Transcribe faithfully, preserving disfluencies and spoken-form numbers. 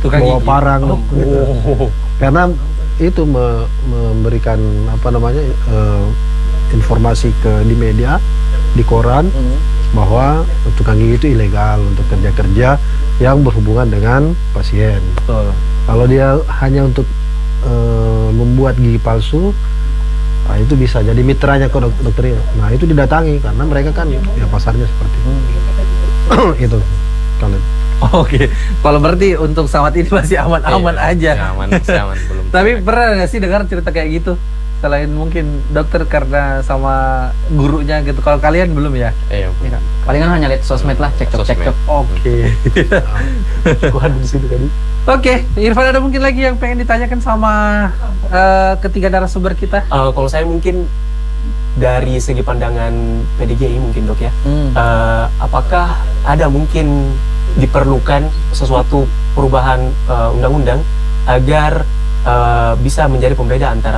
Tukang bawa gigi. parang, Oh. gitu. Oh. Karena itu me- memberikan apa namanya eh, informasi ke di media, di koran, Hmm. bahwa tukang gigi itu ilegal untuk kerja-kerja yang berhubungan dengan pasien. Betul. Kalau dia hanya untuk eh, membuat gigi palsu, nah itu bisa jadi mitranya ke dok- dokter. Nah itu didatangi karena mereka kan ya pasarnya seperti itu. Itu kalau Oke, kalau berarti untuk Samad ini masih aman-aman Iya, aja. masih aman, masih aman, belum. Tapi pernah nggak sih dengar cerita kayak gitu? Selain mungkin dokter karena sama gurunya gitu. Kalau kalian belum ya? Iya, Tidak. Palingan hanya lihat sosmed lah, cekcok Sosmed. cekcok. Oke. Gua ada di situ tadi. Oke, Irfan ada mungkin lagi yang pengen ditanyakan sama eh, ketiga narasumber kita? Eh, kalau saya mungkin dari segi pandangan P D G I mungkin dok ya, Hmm. Eh, apakah ada mungkin diperlukan sesuatu perubahan eh, undang-undang agar eh, bisa menjadi pembeda antara